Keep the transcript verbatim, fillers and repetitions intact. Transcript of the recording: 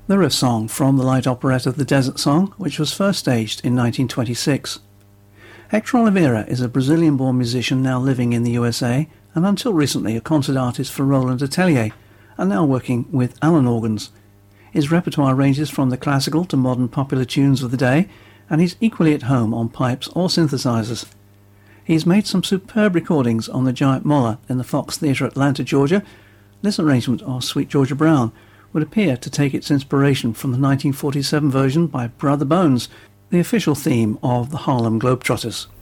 The riff song from the light operetta The Desert Song, which was first staged in nineteen twenty-six. Hector Oliveira is a Brazilian-born musician now living in the U S A and until recently a concert artist for Roland Atelier, and now working with Allen organs. His repertoire ranges from the classical to modern popular tunes of the day, and he's equally at home on pipes or synthesizers. He's made some superb recordings on the Giant Moller in the Fox Theatre, Atlanta, Georgia. This arrangement of Sweet Georgia Brown would appear to take its inspiration from the nineteen forty-seven version by Brother Bones, the official theme of the Harlem Globetrotters.